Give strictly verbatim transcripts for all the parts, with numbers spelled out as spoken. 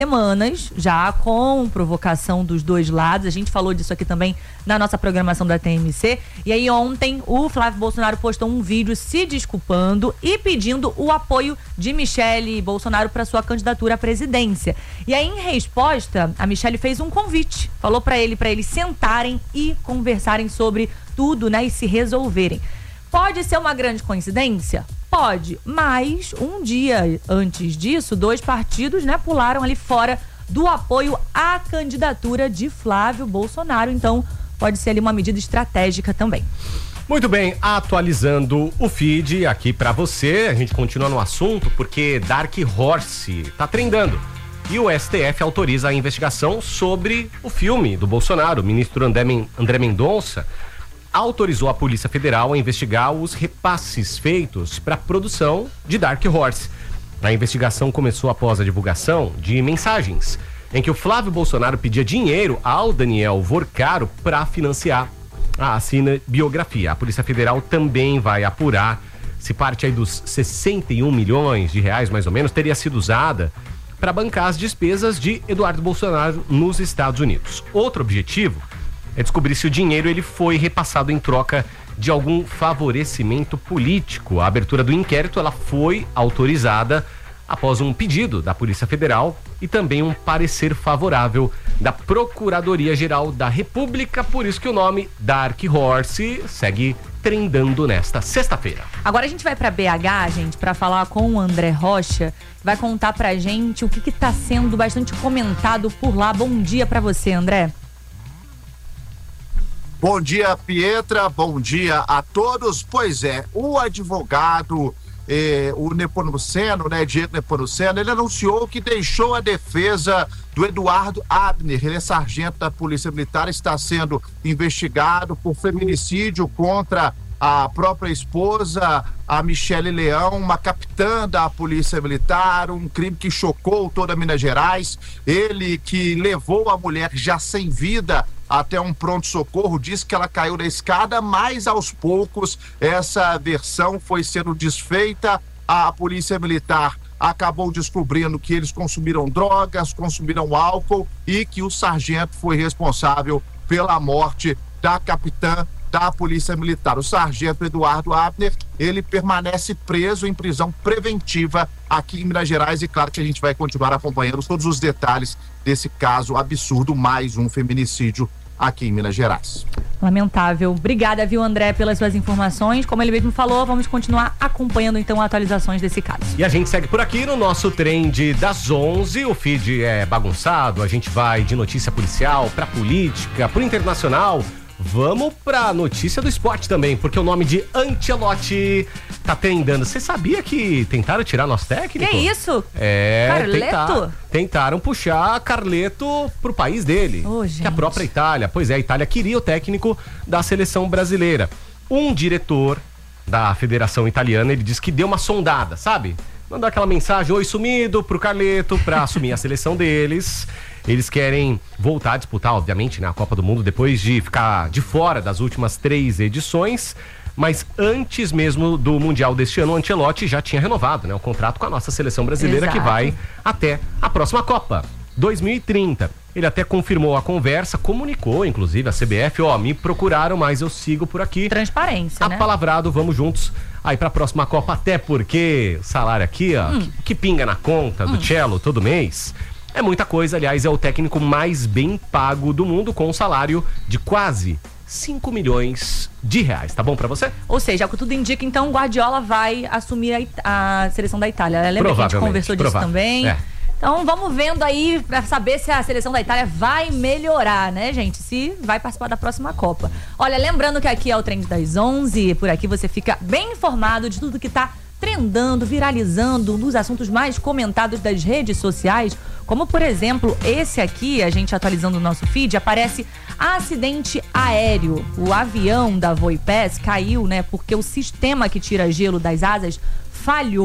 semanas, já com provocação dos dois lados. A gente falou disso aqui também na nossa programação da T M C. E aí ontem o Flávio Bolsonaro postou um vídeo se desculpando e pedindo o apoio de Michele Bolsonaro para sua candidatura à presidência. E aí, em resposta, a Michele fez um convite. Falou para ele, para eles sentarem e conversarem sobre tudo, né, e se resolverem. Pode ser uma grande coincidência? Pode, mas um dia antes disso, dois partidos, né, pularam ali fora do apoio à candidatura de Flávio Bolsonaro. Então, pode ser ali uma medida estratégica também. Muito bem, atualizando o feed aqui pra você, a gente continua no assunto porque Dark Horse tá trendando. E o S T F autoriza a investigação sobre o filme do Bolsonaro. O ministro André, Men- André Mendonça autorizou a Polícia Federal a investigar os repasses feitos para a produção de Dark Horse. A investigação começou após a divulgação de mensagens em que o Flávio Bolsonaro pedia dinheiro ao Daniel Vorcaro para financiar a cinebiografia. A Polícia Federal também vai apurar se parte aí dos sessenta e um milhões de reais, mais ou menos, teria sido usada para bancar as despesas de Eduardo Bolsonaro nos Estados Unidos. Outro objetivo é descobrir se o dinheiro ele foi repassado em troca de algum favorecimento político. A abertura do inquérito ela foi autorizada após um pedido da Polícia Federal e também um parecer favorável da Procuradoria-Geral da República. Por isso que o nome Dark Horse segue trendando nesta sexta-feira. Agora a gente vai para B H, gente, para falar com o André Rocha. Vai contar pra gente o que que tá sendo bastante comentado por lá. Bom dia para você, André. Bom dia, Pietra, bom dia a todos. Pois é, o advogado, eh, o Nepomuceno, né, Diego Nepomuceno, ele anunciou que deixou a defesa do Eduardo Abner. Ele é sargento da Polícia Militar, está sendo investigado por feminicídio contra a própria esposa, a Michele Leão, uma capitã da Polícia Militar, um crime que chocou toda Minas Gerais. Ele que levou a mulher já sem vida até um pronto-socorro, disse que ela caiu da escada, mas aos poucos essa versão foi sendo desfeita. A Polícia Militar acabou descobrindo que eles consumiram drogas, consumiram álcool e que o sargento foi responsável pela morte da capitã da Polícia Militar. O sargento Eduardo Abner, ele permanece preso em prisão preventiva aqui em Minas Gerais e claro que a gente vai continuar acompanhando todos os detalhes desse caso absurdo, mais um feminicídio aqui em Minas Gerais. Lamentável. Obrigada, viu, André, pelas suas informações. Como ele mesmo falou, vamos continuar acompanhando, então, atualizações desse caso. E a gente segue por aqui no nosso trend das onze. O feed é bagunçado, a gente vai de notícia policial pra política, pro internacional. Vamos pra notícia do esporte também, porque o nome de Ancelotti tá trendando. Você sabia que tentaram tirar nosso técnico? Que isso? É, Carleto? Tentar, tentaram puxar Carleto pro país dele, oh, que é a própria Itália. Pois é, a Itália queria o técnico da seleção brasileira. Um diretor da Federação Italiana, ele disse que deu uma sondada, sabe? Mandou aquela mensagem, oi sumido, pro Carleto, pra assumir a seleção deles. Eles querem voltar a disputar, obviamente, né, a Copa do Mundo depois de ficar de fora das últimas três edições. Mas antes mesmo do Mundial deste ano, o Ancelotti já tinha renovado, né, o contrato com a nossa seleção brasileira. Exato. Que vai até a próxima Copa, dois mil e trinta. Ele até confirmou a conversa, comunicou, inclusive, a C B F, ó, me procuraram, mas eu sigo por aqui. Transparência, né? Apalavrado, vamos juntos aí pra próxima Copa, até porque o salário aqui, ó, hum. que, que pinga na conta do hum. Cello todo mês. É muita coisa, aliás, é o técnico mais bem pago do mundo, com um salário de quase cinco milhões de reais. Tá bom pra você? Ou seja, o que tudo indica, então, o Guardiola vai assumir a, It- a seleção da Itália. Lembra que a gente conversou disso também? É. Então, vamos vendo aí pra saber se a seleção da Itália vai melhorar, né, gente? Se vai participar da próxima Copa. Olha, lembrando que aqui é o Trend das onze, por aqui você fica bem informado de tudo que tá trendando, viralizando, nos assuntos mais comentados das redes sociais, como por exemplo, esse aqui, a gente atualizando o nosso feed, aparece acidente aéreo. O avião da Voipes caiu, né, porque o sistema que tira gelo das asas falhou.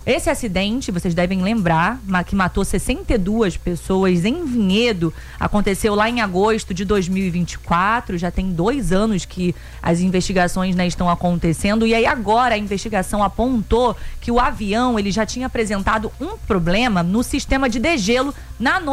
Esse acidente, vocês devem lembrar, que matou sessenta e duas pessoas em Vinhedo, aconteceu lá em agosto de dois mil e vinte e quatro, já tem dois anos que as investigações, né, estão acontecendo, e aí agora a investigação apontou que o avião ele já tinha apresentado um problema no sistema de degelo na noite